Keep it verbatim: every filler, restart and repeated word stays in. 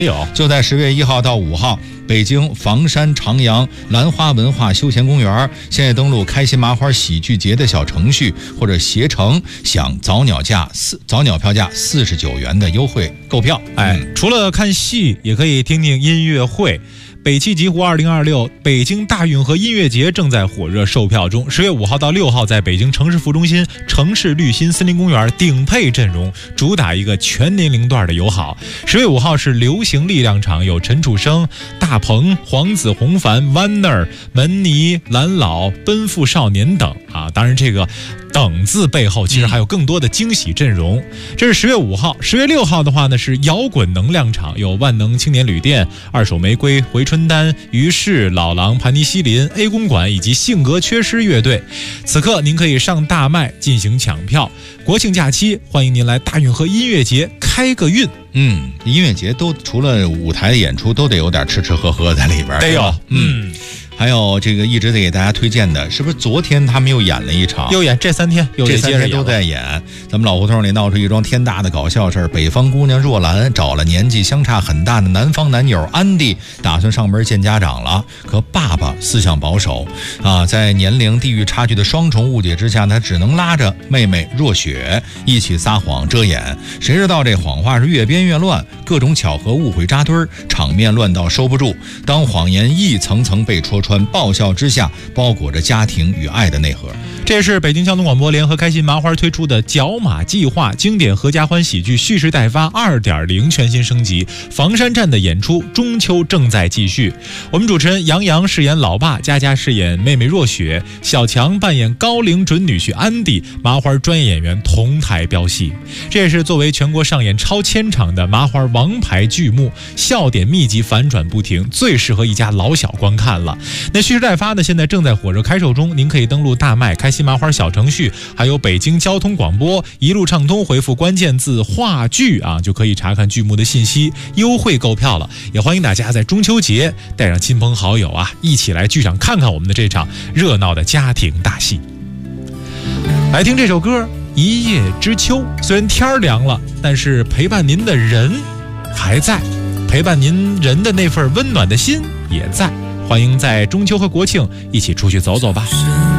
有， 就在十月一号到五号，北京房山长阳兰花文化休闲公园，现在登录开心麻花喜剧节的小程序或者携程，享早鸟价四早鸟票价四十九元的优惠购票。 哎，嗯、除了看戏，也可以听听音乐会。北汽极狐二零二六北京大运河音乐节正在火热售票中，十月五号到六号在北京城市副中心城市绿心森林公园顶配阵容，主打一个全年龄段的友好。十月五号是流行力量场，有陈楚生、大鹏、黄子、洪凡、Wanner、门尼、蓝老、奔赴少年等啊，当然这个等字背后其实还有更多的惊喜阵容。嗯、这是十月五号，十月六号的话呢是摇滚能量场，有万能青年旅店、二手玫瑰、回春丹、于是、老狼、盘尼西林、A 公馆以及性格缺失乐队。此刻您可以上大麦进行抢票。国庆假期，欢迎您来大运河音乐节开个运。 嗯，音乐节都除了舞台的演出，都得有点吃吃喝喝在里边， 得有。 嗯。还有这个一直在给大家推荐的，是不是昨天他们又演了一场？ 又演这三天，又这三天都在演。咱们老胡同里闹出一桩天大的搞笑事儿，北方姑娘若兰找了年纪相差很大的南方男友安迪，打算上门见家长了。可爸爸思想保守啊，在年龄地域差距的双重误解之下，他只能拉着妹妹若雪一起撒谎遮掩。谁知道这谎话是越编越乱，各种巧合误会扎堆儿，场面乱到收不住。当谎言一层层被戳穿，爆笑之下包裹着家庭与爱的内核。 这是北京交通广播联合开心麻花推出的角马计划经典合家欢喜剧蓄势待发 二点零 全新升级，房山站的演出中秋正在继续。我们主持人杨洋饰演老爸，佳佳饰演妹妹若雪，小强扮演高龄准女婿安迪，麻花专业演员同台飙戏。这也是作为全国上演超千场的麻花王牌剧目，笑点密集，反转不停，最适合一家老小观看了。那蓄势待发呢，现在正在火热开售中，您可以登录大麦、开心麻花小程序，还有北京交通广播一路畅通，回复关键字话剧啊，就可以查看剧目的信息，优惠购票了。也欢迎大家在中秋节带上亲朋好友啊，一起来剧场看看我们的这场热闹的家庭大戏。来听这首歌《一叶知秋》，虽然天凉了，但是陪伴您的人还在，陪伴您人的那份温暖的心也在。欢迎在中秋和国庆一起出去走走吧。